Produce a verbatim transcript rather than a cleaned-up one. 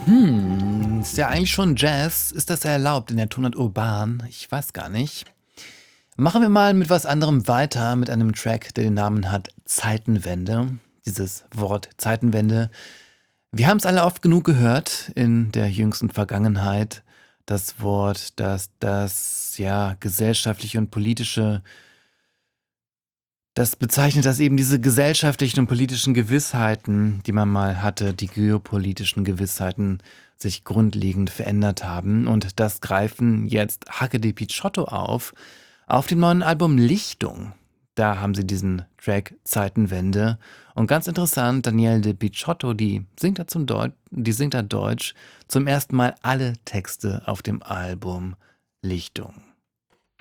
Hm, ist ja eigentlich schon Jazz. Ist das erlaubt in der Tonart urban? Ich weiß gar nicht. Machen wir mal mit was anderem weiter, mit einem Track, der den Namen hat Zeitenwende. Dieses Wort Zeitenwende. Wir haben es alle oft genug gehört in der jüngsten Vergangenheit. Das Wort, das das ja gesellschaftliche und politische, das bezeichnet das eben diese gesellschaftlichen und politischen Gewissheiten, die man mal hatte, die geopolitischen Gewissheiten sich grundlegend verändert haben. Und das greifen jetzt Hacke de Picciotto auf, auf dem neuen Album Lichtung. Da haben sie diesen Track Zeitenwende. Und ganz interessant, Danielle de Picciotto, die singt da zum Deut die singt da Deutsch, zum ersten Mal alle Texte auf dem Album Lichtung.